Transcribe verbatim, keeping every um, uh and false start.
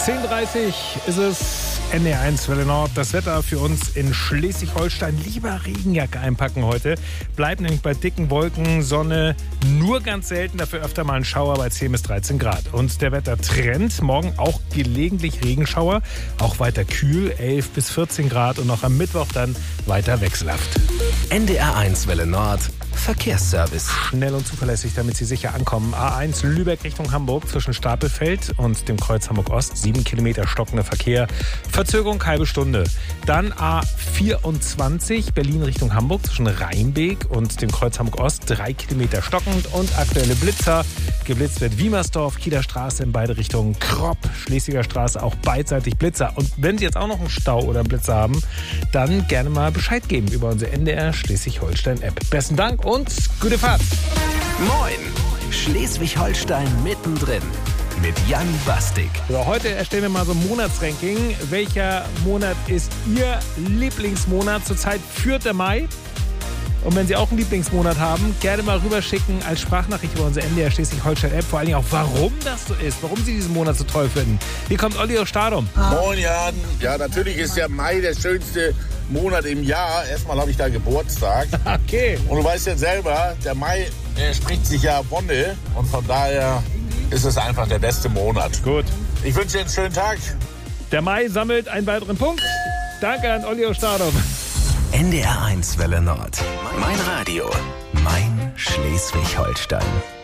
zehn Uhr dreißig ist es, N D R eins Welle Nord. Das Wetter für uns in Schleswig-Holstein. Lieber Regenjacke einpacken heute. Bleibt nämlich bei dicken Wolken, Sonne, nur ganz selten, dafür öfter mal ein Schauer bei zehn bis dreizehn Grad. Und der Wettertrend, morgen auch gelegentlich Regenschauer, auch weiter kühl, elf bis vierzehn Grad und noch am Mittwoch dann weiter wechselhaft. N D R eins Welle Nord, Verkehrsservice. Schnell und zuverlässig, damit Sie sicher ankommen. A eins Lübeck Richtung Hamburg zwischen Stapelfeld und dem Kreuz Hamburg Ost. Sieben Kilometer stockender Verkehr. Verzögerung halbe Stunde. Dann A vierundzwanzig Berlin Richtung Hamburg zwischen Rheinbeek und dem Kreuz Hamburg Ost. Drei Kilometer stockend und aktuelle Blitzer. Geblitzt wird Wiemersdorf, Kieler Straße in beide Richtungen. Kropp, Schlesinger Straße auch beidseitig Blitzer. Und wenn Sie jetzt auch noch einen Stau oder einen Blitzer haben, dann gerne mal Bescheid geben über unsere N D R Schleswig-Holstein-App. Besten Dank und gute Fahrt. Moin, Schleswig-Holstein mittendrin mit Jan Bastik. So, heute erstellen wir mal so ein Monatsranking. Welcher Monat ist Ihr Lieblingsmonat? Zurzeit führt der Mai. Und wenn Sie auch einen Lieblingsmonat haben, gerne mal rüberschicken als Sprachnachricht über unsere N D R Schleswig-Holstein-App. Vor allen Dingen auch, warum das so ist, warum Sie diesen Monat so toll finden. Hier kommt Olli aus Stadum. Moin Jan. Ja, natürlich ist der Mai der schönste Monat im Jahr. Erstmal habe ich da Geburtstag. Okay. Und du weißt ja selber, der Mai der spricht sich ja Wonne. Und von daher ist es einfach der beste Monat. Gut. Ich wünsche dir einen schönen Tag. Der Mai sammelt einen weiteren Punkt. Danke an Olli aus Stadum. N D R eins Welle Nord. Mein Radio. Mein Schleswig-Holstein.